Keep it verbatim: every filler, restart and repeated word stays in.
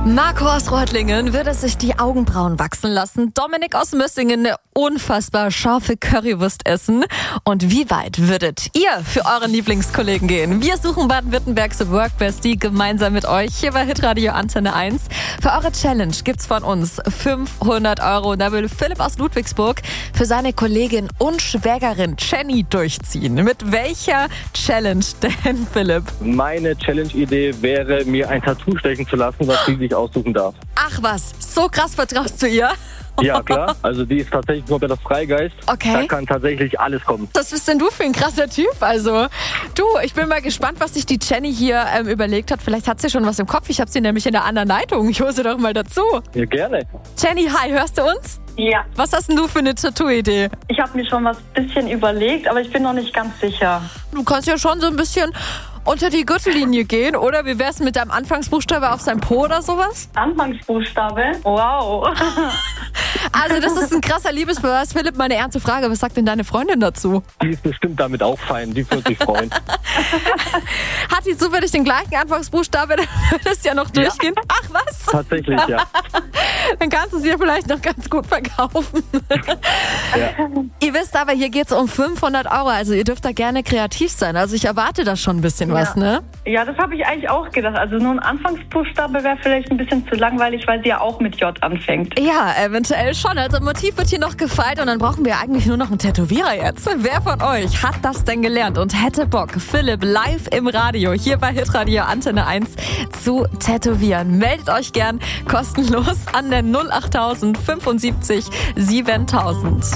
Marco aus Reutlingen würde sich die Augenbrauen wachsen lassen. Dominik aus Mössingen eine unfassbar scharfe Currywurst essen. Und wie weit würdet ihr für euren Lieblingskollegen gehen? Wir suchen Baden-Württembergs Workbestie gemeinsam mit euch hier bei Hitradio Antenne eins. Für eure Challenge gibt's von uns fünfhundert Euro. Da will Philipp aus Ludwigsburg für seine Kollegin und Schwägerin Jenny durchziehen. Mit welcher Challenge denn, Philipp? Meine Challenge-Idee wäre, mir ein Tattoo stechen zu lassen, was sie sich aussuchen darf. Ach was, so krass vertraust du ihr? Ja, klar. Also die ist tatsächlich nur bei der Freigeist. Okay. Da kann tatsächlich alles kommen. Was bist denn du für ein krasser Typ? Also, du, ich bin mal gespannt, was sich die Jenny hier ähm, überlegt hat. Vielleicht hat sie schon was im Kopf. Ich habe sie nämlich in der anderen Leitung. Ich hole sie doch mal dazu. Ja, gerne. Jenny, hi, hörst du uns? Ja, Was hast denn du für eine Tattoo-Idee? ich habe mir schon was bisschen überlegt, aber ich bin noch nicht ganz sicher. Du kannst ja schon so ein bisschen unter die Gürtellinie gehen, oder? Wie wär's mit deinem Anfangsbuchstabe auf sein Po oder sowas? Anfangsbuchstabe? Wow. Also, das ist ein krasser Liebesbeweis. Philipp, meine ernste Frage, was sagt denn deine Freundin dazu? Die ist bestimmt damit auch fein. Die würde sich freuen. Hat sie zufällig den gleichen Anfangsbuchstabe? Dann würde es ja noch durchgehen. Ach, was? Tatsächlich, ja. Dann kannst du es ihr vielleicht noch ganz gut verkaufen. ja. Ihr wisst aber, hier geht es um fünfhundert Euro. Also ihr dürft da gerne kreativ sein. Also ich erwarte da schon ein bisschen was, ne? Ja, das habe ich eigentlich auch gedacht. Also nur ein Anfangsbuchstabe wäre vielleicht ein bisschen zu langweilig, weil sie ja auch mit J anfängt. Ja, eventuell schon. Also Motiv wird hier noch gefeilt und dann brauchen wir eigentlich nur noch einen Tätowierer jetzt. Wer von euch hat das denn gelernt und hätte Bock, Philipp live im Radio, hier bei Hitradio Antenne eins zu tätowieren? Meldet euch gern kostenlos an der null acht null null fünfundsiebzig siebentausend.